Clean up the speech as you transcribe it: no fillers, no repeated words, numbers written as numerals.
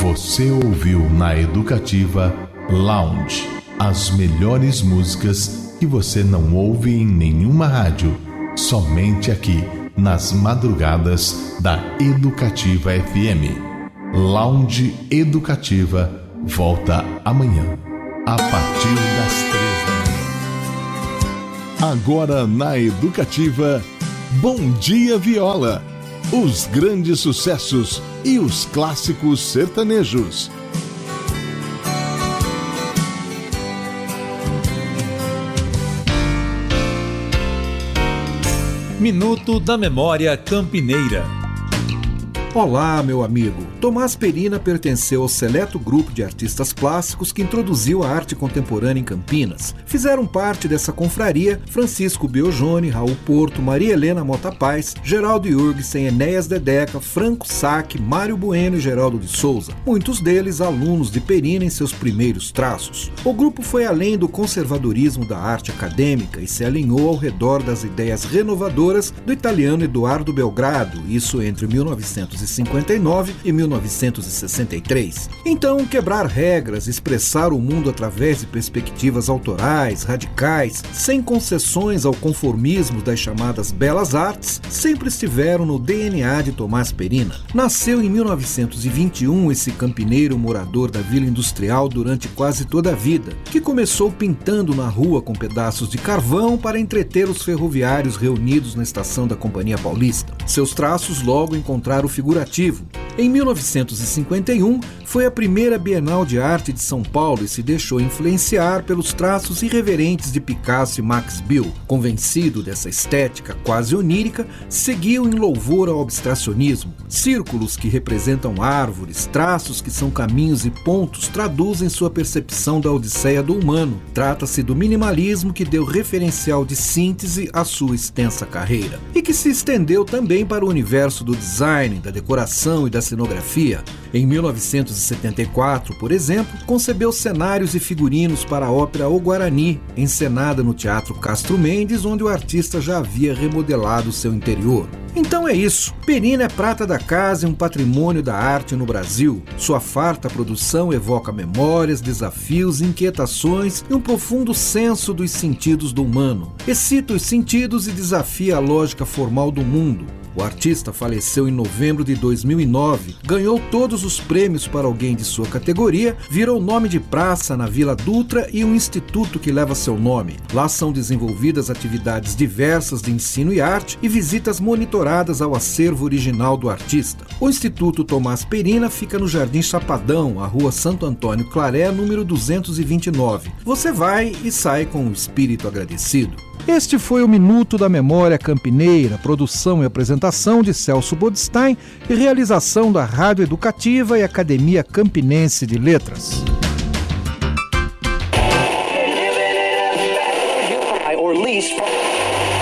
Você ouviu na Educativa Lounge as melhores músicas que você não ouve em nenhuma rádio, somente aqui nas madrugadas da Educativa FM. Lounge Educativa volta amanhã, a partir das 3h. Agora na Educativa, Bom Dia Viola. Os grandes sucessos e os clássicos sertanejos. Minuto da Memória Campineira. Olá, meu amigo. Tomás Perina pertenceu ao seleto grupo de artistas plásticos que introduziu a arte contemporânea em Campinas. Fizeram parte dessa confraria Francisco Biojone, Raul Porto, Maria Helena Mota Paz, Geraldo Jurgensen, Enéas Dedeca, Franco Saque, Mário Bueno e Geraldo de Souza. Muitos deles alunos de Perina em seus primeiros traços. O grupo foi além do conservadorismo da arte acadêmica e se alinhou ao redor das ideias renovadoras do italiano Eduardo Belgrado, isso entre 1959 e 1963. Então, quebrar regras, expressar o mundo através de perspectivas autorais, radicais, sem concessões ao conformismo das chamadas belas artes, sempre estiveram no DNA de Tomás Perina. Nasceu em 1921 esse campineiro morador da Vila Industrial durante quase toda a vida, que começou pintando na rua com pedaços de carvão para entreter os ferroviários reunidos na estação da Companhia Paulista. Seus traços logo encontraram figurativo. Em 1951, foi a primeira Bienal de Arte de São Paulo e se deixou influenciar pelos traços irreverentes de Picasso e Max Bill. Convencido dessa estética quase onírica, seguiu em louvor ao abstracionismo. Círculos que representam árvores, traços que são caminhos e pontos traduzem sua percepção da odisseia do humano. Trata-se do minimalismo que deu referencial de síntese à sua extensa carreira e que se estendeu também para o universo do design, da decoração e da cenografia. Em 1974, por exemplo, concebeu cenários e figurinos para a ópera O Guarani, encenada no Teatro Castro Mendes, onde o artista já havia remodelado seu interior. Então é isso. Perina é prata da casa e um patrimônio da arte no Brasil. Sua farta produção evoca memórias, desafios, inquietações e um profundo senso dos sentidos do humano. Excita os sentidos e desafia a lógica formal do mundo. O artista faleceu em novembro de 2009, ganhou todos os prêmios para alguém de sua categoria, virou nome de praça na Vila Dutra e um instituto que leva seu nome. Lá são desenvolvidas atividades diversas de ensino e arte e visitas monitoradas ao acervo original do artista. O Instituto Tomás Perina fica no Jardim Chapadão, a Rua Santo Antônio Claré, número 229. Você vai e sai com o espírito agradecido. Este foi o Minuto da Memória Campineira, produção e apresentação de Celso Bodstein e realização da Rádio Educativa e Academia Campinense de Letras.